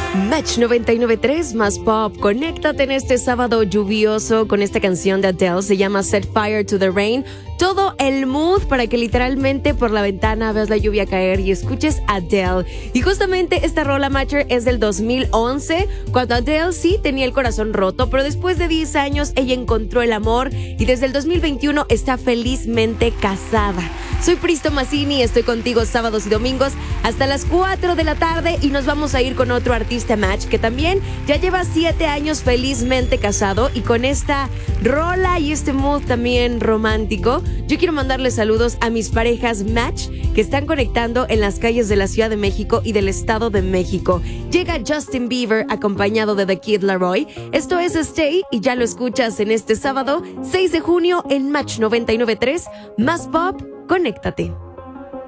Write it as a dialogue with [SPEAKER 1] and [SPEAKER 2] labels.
[SPEAKER 1] Match 99.3 más pop. Conéctate en este sábado lluvioso con esta canción de Adele. Se llama Set Fire to the Rain. Todo el mood para que literalmente por la ventana veas la lluvia caer y escuches Adele. Y justamente esta rola, Matcher, es del 2011, cuando Adele sí tenía el corazón roto, pero después de 10 años ella encontró el amor y desde el 2021 está felizmente casada. Soy Pristo Massini, estoy contigo sábados y domingos hasta las 4 de la tarde y nos vamos a ir con otro artista, Match, que también ya lleva 7 años felizmente casado y con esta rola y este mood también romántico. Yo quiero mandarle saludos a mis parejas Match que están conectando en las calles de la Ciudad de México y del Estado de México. Llega Justin Bieber acompañado de The Kid Laroi. Esto es Stay y ya lo escuchas en este sábado 6 de junio en Match 99.3 más pop. Conéctate.